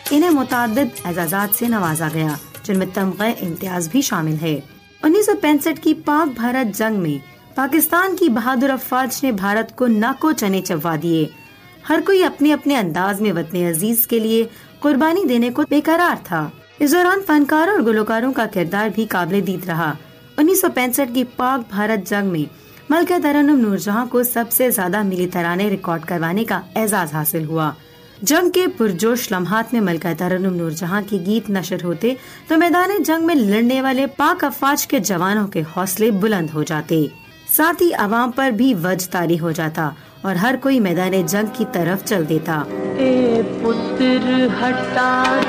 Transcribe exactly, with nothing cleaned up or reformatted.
इन्हें मुताद्दिद एजाज़ात से नवाजा गया, जिनमें तमग़े इम्तियाज भी शामिल है। उन्नीस सौ पैंसठ की पाक भारत जंग में पाकिस्तान की बहादुर अफवाज ने भारत को नाको चने चबवा दिए। हर कोई अपने अपने अंदाज में वतन अजीज के लिए कुर्बानी देने को बेकरार था। इस दौरान फनकारों और गुलकारों का किरदार भी काबिल दीद रहा। उन्नीस सौ पैंसठ की पाक भारत जंग में मलका तरन्नुम नूरजहां को सबसे ज्यादा मिली तराने रिकॉर्ड करवाने का एजाज हासिल हुआ। जंग के पुरजोश लम्हात में मलका तरन्नुम नूरजहां के गीत नशर होते तो मैदान जंग में लड़ने वाले पाक अफवाज के जवानों के हौसले बुलंद हो जाते, साथ ही अवाम पर भी वज तारी हो जाता और हर कोई मैदान जंग की तरफ चल देता। ए पुत्र हटा